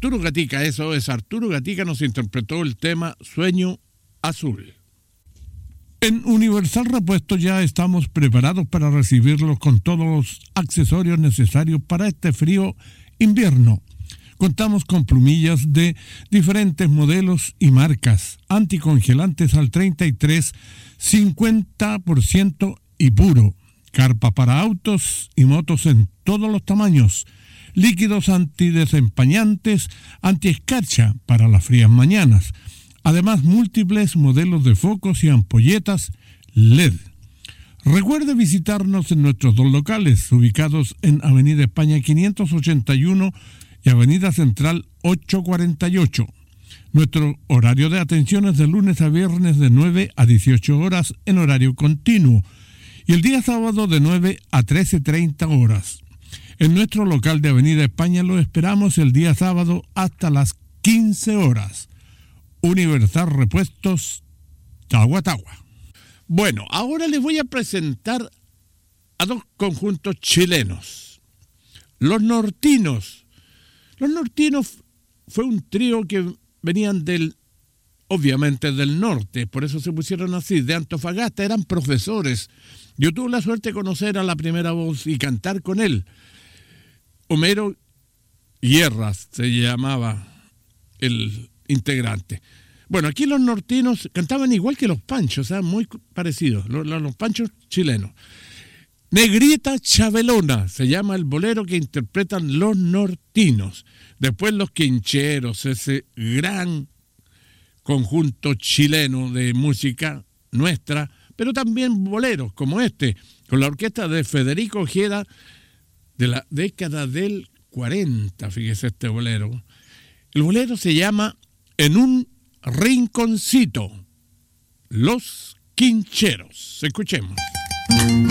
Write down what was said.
Arturo Gatica, eso es, Arturo Gatica nos interpretó el tema Sueño Azul. En Universal Repuestos ya estamos preparados para recibirlos con todos los accesorios necesarios para este frío invierno. Contamos con plumillas de diferentes modelos y marcas, anticongelantes al 33, 50% y puro, carpa para autos y motos en todos los tamaños, líquidos antidesempañantes, antiescarcha para las frías mañanas. Además, múltiples modelos de focos y ampolletas LED. Recuerde visitarnos en nuestros dos locales, ubicados en Avenida España 581 y Avenida Central 848. Nuestro horario de atención es de lunes a viernes de 9 a 18 horas en horario continuo y el día sábado de 9 a 13:30 horas. En nuestro local de Avenida España lo esperamos el día sábado hasta las 15 horas. Universal Repuestos, Tagua Tagua. Bueno, ahora les voy a presentar a dos conjuntos chilenos. Los Nortinos. Los Nortinos fue un trío que venían obviamente del norte, por eso se pusieron así, de Antofagasta, eran profesores. Yo tuve la suerte de conocer a la primera voz y cantar con él. Homero Guerras se llamaba el integrante. Bueno, aquí los nortinos cantaban igual que los panchos, muy parecidos, los panchos chilenos. Negrita Chabelona se llama el bolero que interpretan los nortinos. Después los quincheros, ese gran conjunto chileno de música nuestra, pero también boleros como este, con la orquesta de Federico Ojeda de la década del 40, fíjese este bolero. El bolero se llama En un rinconcito, Los Quincheros. Escuchemos.